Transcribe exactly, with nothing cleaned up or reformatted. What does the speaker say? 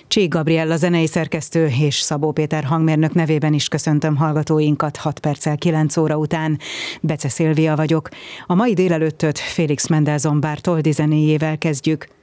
Csík Gabriella zenei szerkesztő és Szabó Péter hangmérnök nevében is köszöntöm hallgatóinkat hat perccel kilenc óra után. Bece Szilvia vagyok. A mai délelőttöt Félix Mendelssohn Bartholdy zenéjével kezdjük.